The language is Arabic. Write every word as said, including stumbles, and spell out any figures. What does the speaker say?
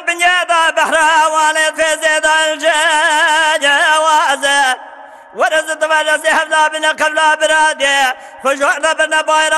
بنيادا بحراواني في زيدان جوازه ورز الدفاع سيحفظا بنا قبل برادي خشوعنا بنا بايرق